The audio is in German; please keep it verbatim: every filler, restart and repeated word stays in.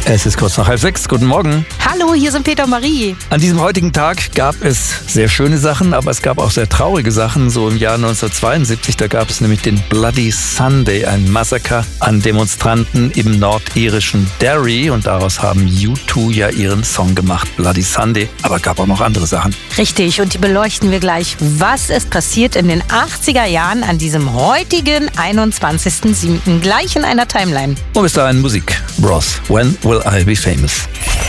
Es ist kurz nach halb sechs. Guten Morgen. Hallo, hier sind Peter und Marie. An diesem heutigen Tag gab es sehr schöne Sachen, aber es gab auch sehr traurige Sachen. So im Jahr neunzehnhundertzweiundsiebzig, da gab es nämlich den Bloody Sunday, ein Massaker an Demonstranten im nordirischen Derry. Und daraus haben U zwei ja ihren Song gemacht, Bloody Sunday. Aber es gab auch noch andere Sachen. Richtig, und die beleuchten wir gleich. Was ist passiert in den achtziger Jahren an diesem heutigen einundzwanzigsten siebten Gleich in einer Timeline. Und bis dahin Musik. Bros, When Will I Be Famous?